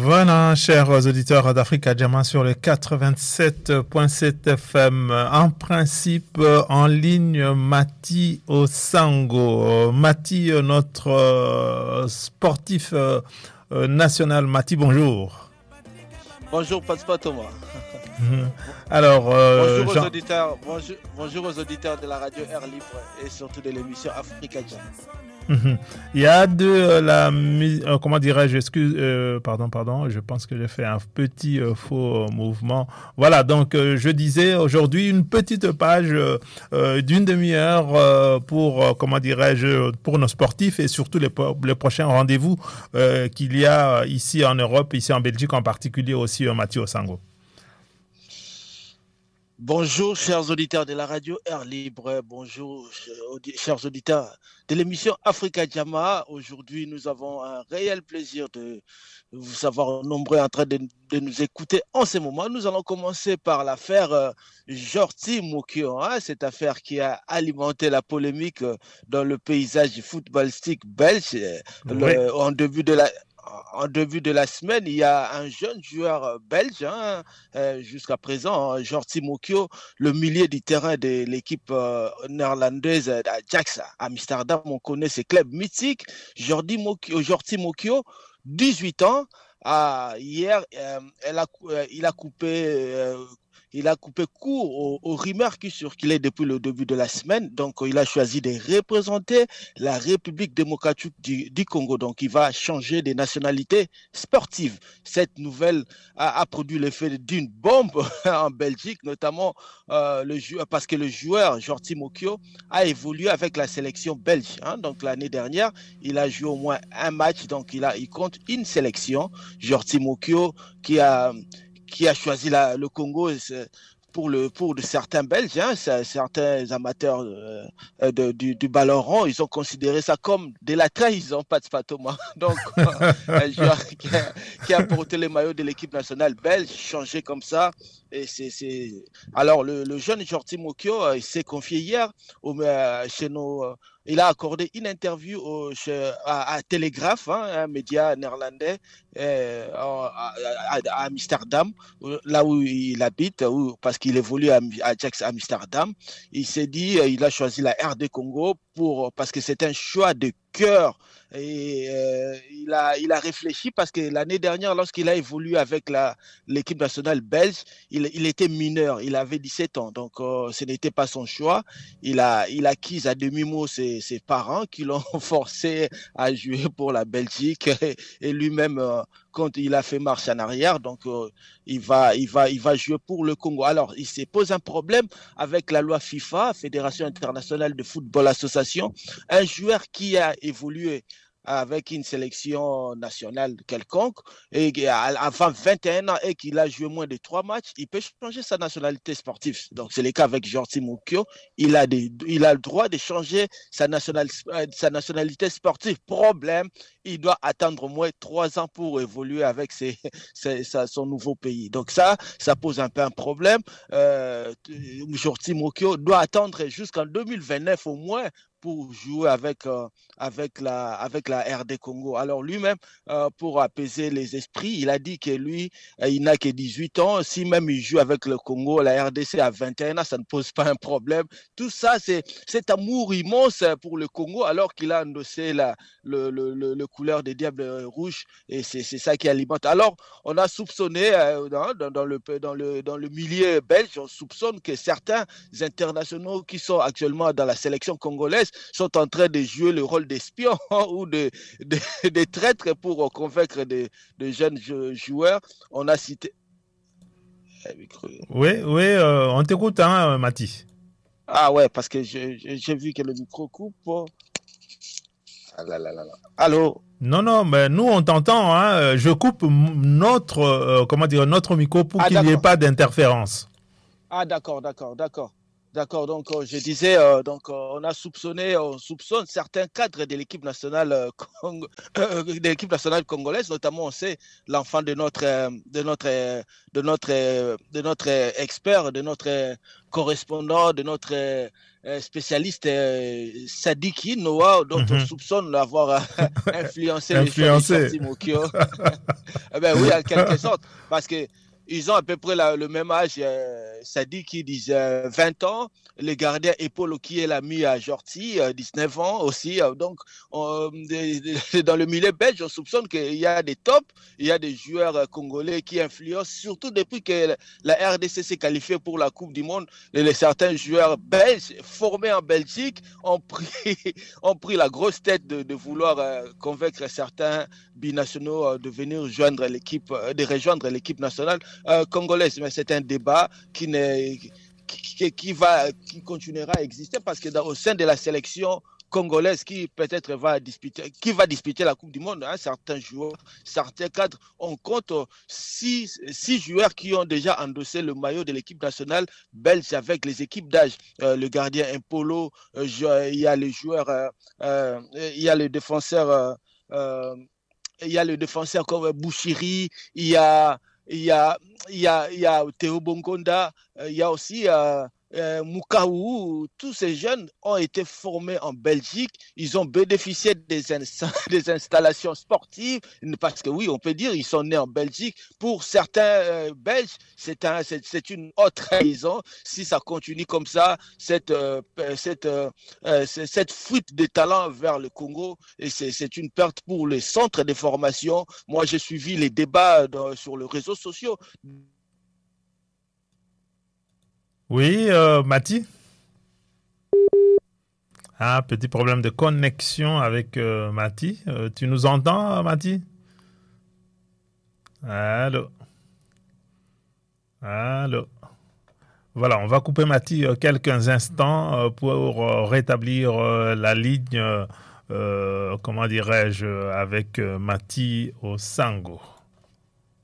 Voilà, chers auditeurs d'Africa Diamant sur le 87.7 FM. En principe, en ligne, Mati Osango. Mati, notre sportif national. Mati, bonjour. Bonjour, Pascal Thomas. Alors, bonjour aux auditeurs de la radio Air Libre et surtout de l'émission Africa Jam. Il y a de la comment dirais-je, pardon, je pense que j'ai fait un petit faux mouvement. Voilà, donc je disais aujourd'hui une petite page d'une demi-heure pour comment dirais-je, pour nos sportifs et surtout les prochains rendez-vous qu'il y a ici en Europe, ici en Belgique en particulier aussi, Mathieu Osango. Bonjour, chers auditeurs de la radio Air Libre. Bonjour, chers auditeurs de l'émission Africa Jama. Aujourd'hui, nous avons un réel plaisir de vous savoir nombreux en train de nous écouter en ce moment. Nous allons commencer par l'affaire Jordi Mokio, cette affaire qui a alimenté la polémique dans le paysage footballistique belge. Oui. En début de la semaine, il y a un jeune joueur belge, jusqu'à présent, Jordi Mokio, le milieu du terrain de l'équipe néerlandaise d'Ajax à Amsterdam. On connaît ces clubs mythiques. Jordi Mokio, 18 ans. Hier, il a coupé court aux rumeurs qui circulaient depuis le début de la semaine. Donc, il a choisi de représenter la République démocratique du Congo. Donc, il va changer de nationalité sportive. Cette nouvelle a produit l'effet d'une bombe en Belgique, notamment parce que le joueur Jordi Mokio a évolué avec la sélection belge. Donc, l'année dernière, il a joué au moins un match. Donc, il compte une sélection. Jordi Mokio qui a choisi le Congo pour certains Belges, certains amateurs du ballon rond, ils ont considéré ça comme de la trahison, pas Thomas. Donc, un joueur qui a porté les maillots de l'équipe nationale belge, changé comme ça. Et Alors, le jeune Jordi Mokio, il s'est confié hier chez nos... Il a accordé une interview à Telegraph, un média néerlandais à Amsterdam, là où il habite, parce qu'il évolue à Ajax Amsterdam. Il s'est dit, il a choisi la RD Congo parce que c'est un choix de cœur. Et il a réfléchi parce que l'année dernière, lorsqu'il a évolué avec l'équipe nationale belge, il était mineur, il avait 17 ans, donc ce n'était pas son choix. Il a acquis à demi-mot ses parents qui l'ont forcé à jouer pour la Belgique et lui-même, quand il a fait marche en arrière, donc il va jouer pour le Congo. Alors, il se pose un problème avec la loi FIFA, Fédération internationale de football association. Un joueur qui a évolué avec une sélection nationale quelconque et avant 21 ans et qu'il a joué moins de 3 matchs, il peut changer sa nationalité sportive. Donc, c'est le cas avec Jordi Mokio. Il a le droit de changer sa nationalité sportive. Problème, il doit attendre au moins 3 ans pour évoluer avec son nouveau pays. Donc, ça pose un peu un problème. Jordi Mokio doit attendre jusqu'en 2029 au moins pour jouer avec la RD Congo. Alors lui-même, pour apaiser les esprits, il a dit que lui, il n'a que 18 ans. Si même il joue avec le Congo, la RDC à 21 ans, ça ne pose pas un problème. Tout ça, c'est cet amour immense pour le Congo, alors qu'il a endossé le couleur des Diables Rouges, et c'est ça qui alimente. Alors, on a soupçonné, dans le milieu belge, on soupçonne que certains internationaux qui sont actuellement dans la sélection congolaise sont en train de jouer le rôle d'espions ou de traîtres pour convaincre de jeunes joueurs. On a cité... Oui, on t'écoute, Mati. Ah ouais, parce que j'ai vu que le micro coupe. Allô? Non, mais nous on t'entend. Je coupe notre micro pour qu'il n'y ait pas d'interférence. Ah, d'accord. D'accord, donc je disais, on soupçonne certains cadres de l'équipe nationale, de l'équipe nationale congolaise, notamment on sait l'enfant de notre expert, de notre correspondant, de notre spécialiste Sadiki Noah, dont on soupçonne d'avoir influencé les choix de Sorti Mokio. Eh ben oui, en quelque sorte, parce que ils ont à peu près le même âge. Ça dit qu'ils disent 20 ans. Le gardien Epolo qui est l'ami à Jorti, 19 ans aussi. Donc, dans le milieu belge, on soupçonne qu'il y a des tops, il y a des joueurs congolais qui influencent, surtout depuis que la RDC s'est qualifiée pour la Coupe du Monde. Certains joueurs belges formés en Belgique ont pris la grosse tête de vouloir convaincre certains binationaux de venir rejoindre l'équipe nationale congolaise. Mais c'est un débat qui continuera à exister parce que au sein de la sélection congolaise qui peut-être va disputer la Coupe du Monde, hein, certains joueurs, certains cadres, on compte 6 joueurs qui ont déjà endossé le maillot de l'équipe nationale belge avec les équipes d'âge. Le gardien Impolo, il y a les joueurs, il y a le défenseur comme Bouchiri, il y a Théo Bongonda, il y a aussi Mukaou. Tous ces jeunes ont été formés en Belgique. Ils ont bénéficié des installations sportives parce que oui, on peut dire ils sont nés en Belgique. Pour certains Belges, c'est une haute trahison. Si ça continue comme ça, cette fuite de talents vers le Congo, et c'est une perte pour les centres de formation. Moi, j'ai suivi les débats sur les réseaux sociaux. Oui, Mati? Ah, petit problème de connexion avec Mati. Tu nous entends, Mati? Allô? Allô? Voilà, on va couper Mati quelques instants pour rétablir la ligne, comment dirais-je, avec Mati Osango.